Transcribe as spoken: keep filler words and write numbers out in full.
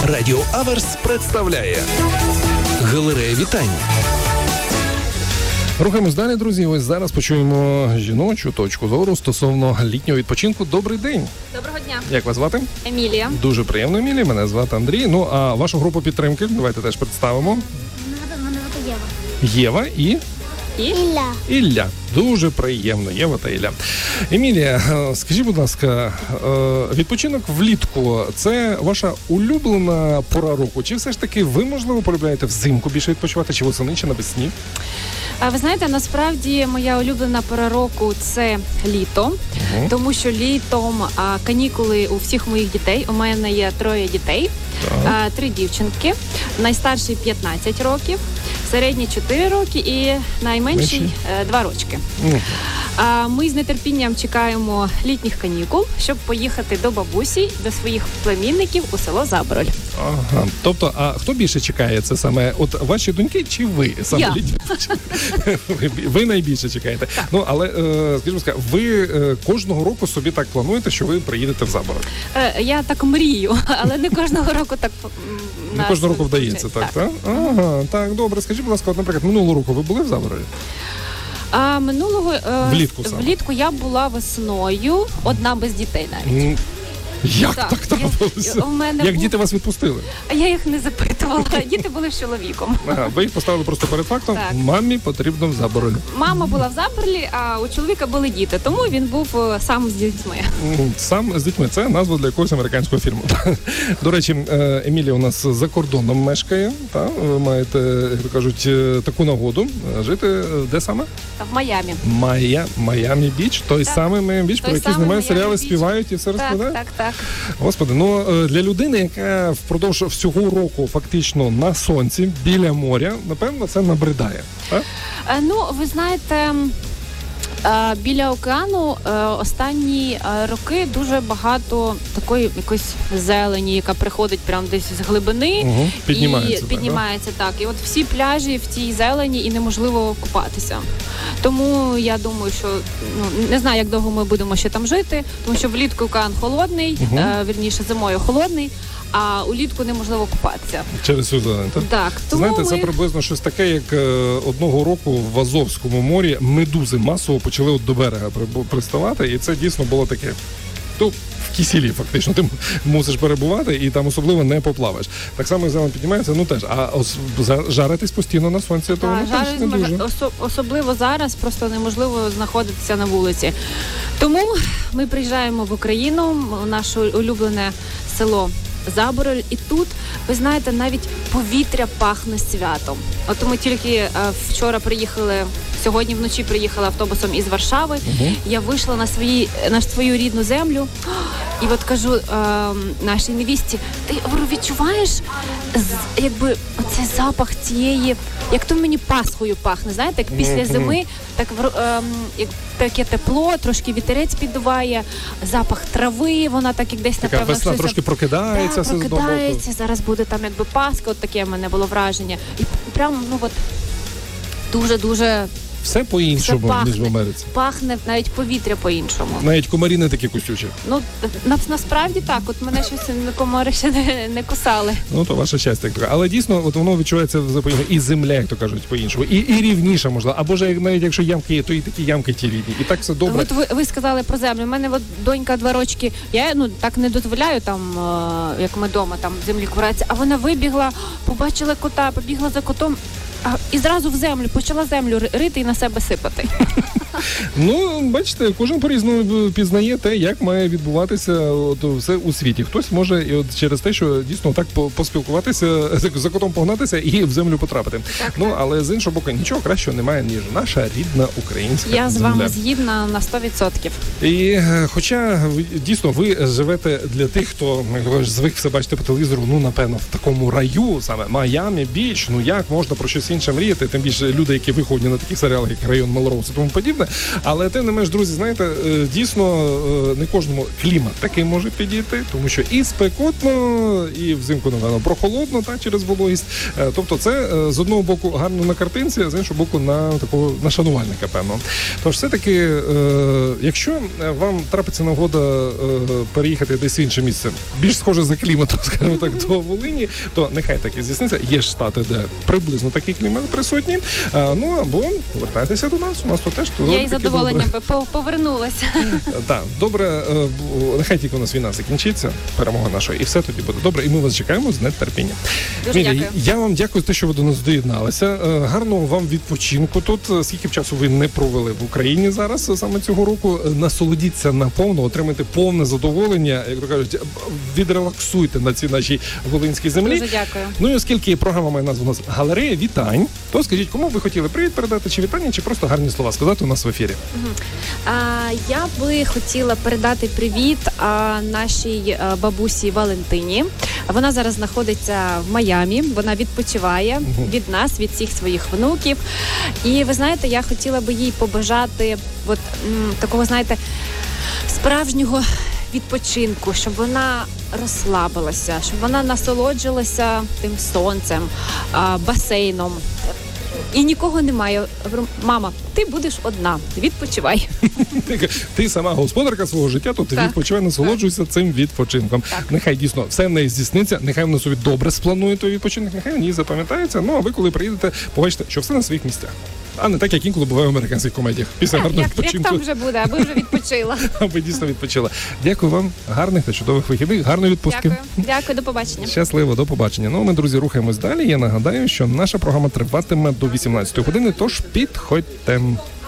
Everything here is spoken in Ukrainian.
Радіо Аверс представляє Галерея вітань. Рухаємось далі, друзі. Ось зараз почуємо жіночу точку зору стосовно літнього відпочинку. Добрий день. Доброго дня. Як вас звати? Емілія. Дуже приємно, Емілія. Мене звати Андрій. Ну, а вашу групу підтримки давайте теж представимо. Мене звати Єва. Єва і... І? Ілля. Ілля. Дуже приємно, Єва та Ілля. Емілія, скажіть, будь ласка, відпочинок влітку – це ваша улюблена пора року? Чи все ж таки ви, можливо, полюбляєте взимку більше відпочивати, чи восени, чи навесні? А ви знаєте, насправді моя улюблена пора року – це літо, угу. тому що літом а, канікули у всіх моїх дітей. У мене є троє дітей, а, три дівчинки, найстарший п'ятнадцять років, середній чотири роки і найменший два рочки. Угу. А, ми з нетерпінням чекаємо літніх канікул, щоб поїхати до бабусі, до своїх племінників у село Забороль. Ага. Тобто, а хто більше чекає це саме? От ваші доньки чи ви? Саме Я. ви, ви найбільше чекаєте. Так. Ну, але, е, скажіть, будь ласка, ви е, кожного року собі так плануєте, що ви приїдете в Забороль? Е, я так мрію, але не кожного року так не кожного року вдається, так? так? так? Ага, так, добре. Скажіть, будь ласка, от, наприклад, минулого року ви були в Заборолі? А минулого е, влітку, влітку я була весною, одна без дітей навіть. Як так, так трапилося? Як був... діти вас відпустили? А я їх не запитувала. Діти були з чоловіком. Ага, ви їх поставили просто перед фактом. Так. Мамі потрібно в Заборолі. Мама була в Заборолі, а у чоловіка були діти. Тому він був сам з дітьми. Сам з дітьми. Це назва для якогось американського фільму. До речі, Емілія у нас за кордоном мешкає. Та? Ви маєте, як то кажуть, таку нагоду жити де саме? В Майамі. Майя, Майамі Біч. Той так. самий Майамі Біч, про який знімають серіали, Біч. Співають і все розповідають? Так, так, так. Господи, ну для людини, яка впродовж всього року фактично на сонці, біля моря, напевно, це набридає. Так? Ну, ви знаєте, біля океану останні роки дуже багато такої якоїсь зелені, яка приходить прямо десь з глибини. Угу. Піднімається, і так, піднімається так. І от всі пляжі в цій зелені і неможливо купатися. Тому я думаю, що ну не знаю, як довго ми будемо ще там жити, тому що влітку океан холодний, угу. е, вірніше зимою холодний. А улітку неможливо купатися. Через цю зелень, так? Так. Тому знаєте, ми... це приблизно щось таке, як е, одного року в Азовському морі медузи масово почали от до берега приставати, і це дійсно було таке. То в кисілі фактично ти мусиш перебувати і там особливо не поплаваєш. Так само і зелень піднімається, ну теж. А ос, жаритись постійно на сонці, то воно теж не дуже. Осо, особливо зараз просто неможливо знаходитися на вулиці. Тому ми приїжджаємо в Україну, в наше улюблене село Забороль, і тут, ви знаєте, навіть повітря пахне святом. От ми тільки е, вчора приїхали, сьогодні вночі приїхали автобусом із Варшави, uh-huh. я вийшла на, свої, на свою рідну землю, і от кажу е, нашій невісті, ти відчуваєш якби оцей запах цієї, як то мені Пасхою пахне, знаєте, як після зими, так е, як таке тепло, трошки вітерець піддуває, запах трави, вона так як десь, така напевно, весна щось... трошки прокидається. Так, прокидається, зараз буде там якби Пасха, от таке в мене було враження. І прямо, ну от, дуже-дуже... Все по-іншому, пахне, ніж в Америці. Пахне навіть повітря по-іншому. Навіть комарі не такі кусючі. Ну, на, насправді так. От мене щось комари ще не, не кусали. Ну, то ваше щастя. Як то. Але дійсно, от воно відчувається і земля, як то кажуть, по-іншому. І, і рівніше можна. Або ж навіть якщо ямки є, то і такі ямки ті рівні. І так все добре. От ви, ви сказали про землю. У мене от донька два рочки. Я ну так не дозволяю там, як ми вдома, там в землі купатися. А вона вибігла, побачила кота, побігла за котом. А, і зразу в землю, почала землю рити і на себе сипати. Ну, бачите, кожен по-різному пізнає те, як має відбуватися от, все у світі. Хтось може і от через те, що дійсно так поспілкуватися, за котом погнатися і в землю потрапити. Так, ну, так. Але з іншого боку, нічого кращого немає, ніж наша рідна українська Я земля. з вами згідна на сто відсотків. І хоча, дійсно, ви живете для тих, хто звик все бачити по телевізору, ну, напевно, в такому раю, саме Майамі Біч, ну, як можна про щось інше мріяти, тим більше люди, які виходять на таких серіалах, як Район Мелроуз і тому подібне, спекотне. Але тим не менш, друзі, знаєте, дійсно не кожному клімат такий може підійти, тому що і спекотно, і взимку, напевно, прохолодно, та, через вологість. Тобто це з одного боку гарно на картинці, а з іншого боку на такого на шанувальника, певно. Тож все-таки, якщо вам трапиться нагода переїхати десь в інше місце, більш схоже за кліматом, скажімо так, до Волині, то нехай так і здійсниться. Є ж штати, де приблизно такий клімат присутній. А, ну, або повертайтеся до нас. У нас тут теж... Я із задоволенням повернулася. Так, добре. Нехай тільки у нас війна закінчиться, перемога наша, і все тоді буде добре. І ми вас чекаємо з нетерпінням. Дуже Міря, дякую. Я вам дякую за те, що ви до нас доєдналися. Гарного вам відпочинку тут. Скільки б часу ви не провели в Україні зараз, саме цього року, насолодіться наповно, отримайте повне задоволення, як то кажуть, відрелаксуйте на цій нашій волинській землі. Дуже дякую. Ну і оскільки програма має назву у нас «Галерея вітань», то скажіть, кому ви хотіли привіт передати, чи вітання, чи просто гарні слова сказати у нас в ефірі? Угу. А, я би хотіла передати привіт а, нашій а, бабусі Валентині. Вона зараз знаходиться в Майамі, вона відпочиває угу. від нас, від всіх своїх внуків. І ви знаєте, я хотіла би їй побажати от, м, такого, знаєте, справжнього відпочинку, щоб вона розслабилася, щоб вона насолоджувалася тим сонцем, басейном. І нікого немає. Мама, ти будеш одна, відпочивай. Ти сама господарка свого життя, то ти так. відпочивай, насолоджуйся цим відпочинком. Так. Нехай дійсно все в неї здійсниться, нехай вона собі добре спланує той відпочинок, нехай в ній запам'ятається. Ну, а ви, коли приїдете, побачите, що все на своїх місцях. А не так, як інколи буває в американських комедіях. Після так, гарного як, відпочинку. Як там вже буде, аби вже відпочила. Аби дійсно відпочила. Дякую вам, гарних та чудових вихідних, гарної відпустки. Дякую, дякую, до побачення. Щасливо, до побачення. Ну, ми, друзі, рухаємось далі. Я нагадаю, що наша програма триватиме до вісімнадцятої години, тож підходьте.